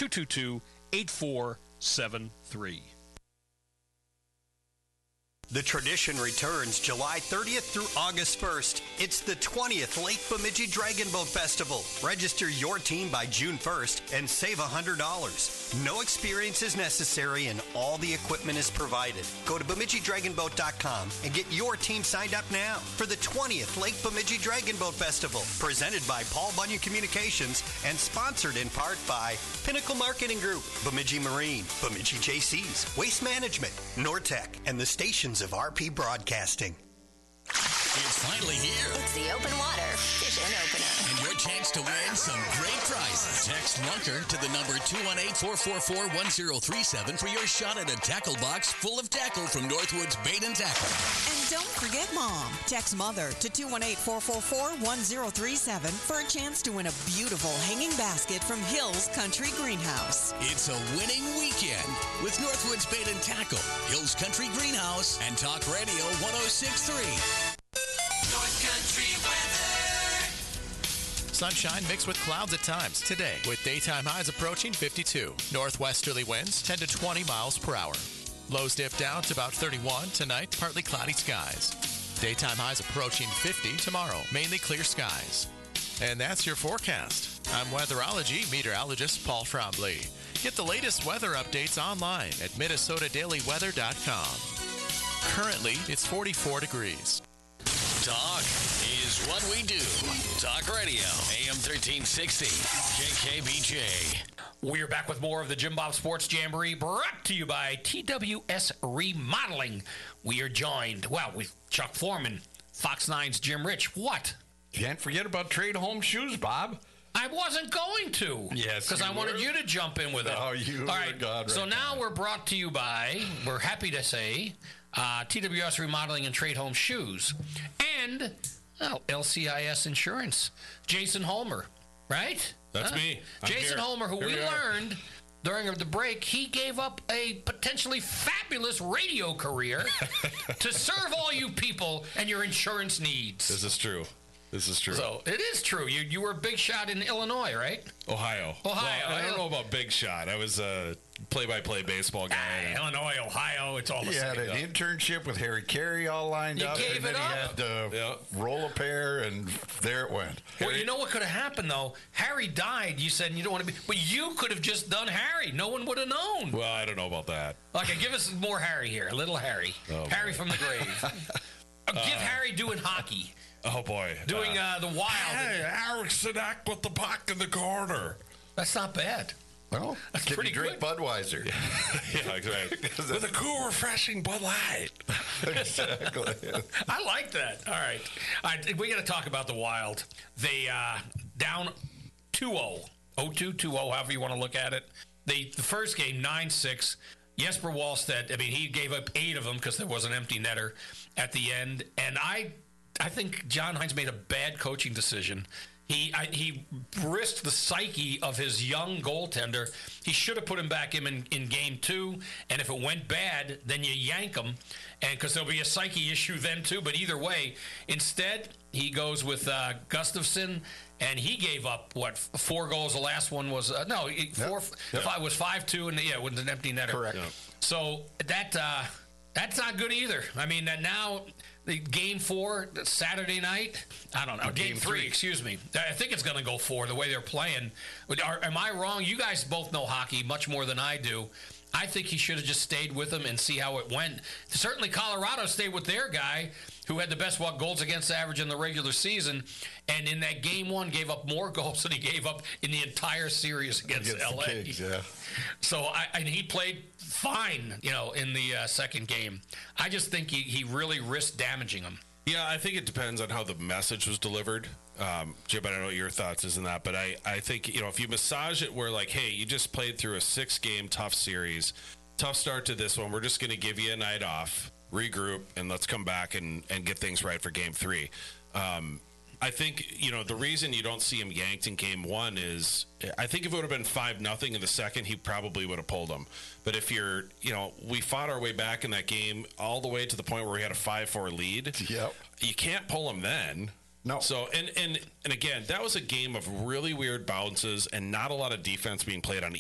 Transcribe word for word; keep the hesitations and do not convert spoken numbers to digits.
two two two, eight four seven three. The tradition returns July thirtieth through August first. It's the twentieth Lake Bemidji Dragon Boat Festival. Register your team by June first and save one hundred dollars. No experience is necessary and all the equipment is provided. Go to Bemidji Dragon Boat dot com and get your team signed up now for the twentieth Lake Bemidji Dragon Boat Festival. Presented by Paul Bunyan Communications and sponsored in part by Pinnacle Marketing Group, Bemidji Marine, Bemidji J Cs, Waste Management, Nortec, and the stations of R P Broadcasting. It's finally here. It's the Open Water Fishing Opener. And your chance to win some great prizes. Text Lunker to the number two one eight, four four four, one zero three seven for your shot at a tackle box full of tackle from Northwoods Bait and Tackle. And don't forget Mom. Text Mother to two one eight, four four four, one zero three seven for a chance to win a beautiful hanging basket from Hills Country Greenhouse. It's a winning weekend with Northwoods Bait and Tackle, Hills Country Greenhouse, and Talk Radio one oh six point three. North Country weather. Sunshine mixed with clouds at times today, with daytime highs approaching fifty-two. Northwesterly winds ten to twenty miles per hour. Lows dip down to about thirty-one tonight, partly cloudy skies. Daytime highs approaching fifty tomorrow, mainly clear skies. And that's your forecast. I'm weatherology meteorologist Paul Trombley. Get the latest weather updates online at Minnesota Daily Weather dot com. Currently, it's forty-four degrees. Talk is what we do. Talk Radio, A M thirteen sixty, K K B J. We're back with more of the Jim Bob Sports Jamboree, brought to you by T W S Remodeling. We are joined, well, with Chuck Foreman, Fox nine's Jim Rich. What? Can't forget about Trade Home Shoes, Bob. I wasn't going to. Yes, because I wanted were. you to jump in with it. Oh, you All right. God, right so now now. we're brought to you by, we're happy to say, uh, T W S Remodeling and Trade Home Shoes. And, well, L C I S Insurance. Jason Holmer, right? That's huh? me. I'm Jason here. Holmer, who Here we, we are. learned during the break, he gave up a potentially fabulous radio career to serve all you people and your insurance needs. This is true. This is true. So it is true. You you were a big shot in Illinois, right? Ohio. Ohio. Well, I don't know about big shot. I was a play-by-play baseball guy. Ah, Illinois, Ohio, it's all the He same. had an internship with Harry Carey all lined You up, gave and then it he up. had to Yeah. roll a pair, and there it went. Well, you know what could have happened, though? Harry died. You said you don't want to be... But you could have just done Harry. No one would have known. Well, I don't know about that. Okay, give us more Harry here. A little Harry. Oh, Harry boy. from the grave. uh, give Harry doing hockey. Oh, boy. Doing uh, the wild. Hey, Eric Sinek with the puck in the corner. That's not bad. Well, That's did pretty he drink good. Budweiser? Yeah, exactly. With a cool, refreshing Bud Light. Exactly. I like that. All right. All right, we got to talk about the Wild. They uh, down two oh. oh two, two oh, however you want to look at it. They The first game, nine six. Jesper Wallstedt, I mean, he gave up eight of them because there was an empty netter at the end. And I I think John Hines made a bad coaching decision. He I, he risked the psyche of his young goaltender. He should have put him back in, in in game two, and if it went bad, then you yank him, and because there'll be a psyche issue then too. But either way, instead he goes with uh, Gustafsson, and he gave up what four goals. The last one was uh, no four. Yep. Five was five two, and yeah, with an empty netter. Correct. Yeah. So that uh, that's not good either. I mean, that now. The game four, Saturday night, I don't know. Game, game three, three. excuse me. I think it's going to go four the way they're playing. Are, am I wrong? You guys both know hockey much more than I do. I think he should have just stayed with them and see how it went. Certainly Colorado stayed with their guy who had the best what, goals against average in the regular season, and in that game one gave up more goals than he gave up in the entire series against, Against L A. the Kings, yeah. So, I, and he played fine, you know, in the uh, second game. I just think he, he really risked damaging him. Yeah, I think it depends on how the message was delivered. Um, Jim, I don't know what your thoughts is in that, but I, I think, you know, if you massage it where, like, hey, you just played through a six-game tough series, tough start to this one, we're just going to give you a night off, regroup, and let's come back and, and get things right for game three. Um, I think, you know, the reason you don't see him yanked in game one is, I think if it would have been five nothing in the second, he probably would have pulled him. But if you're, you know, we fought our way back in that game all the way to the point where we had a five four lead. Yep. You can't pull him then. No. So, and, and, and again, that was a game of really weird bounces and not a lot of defense being played on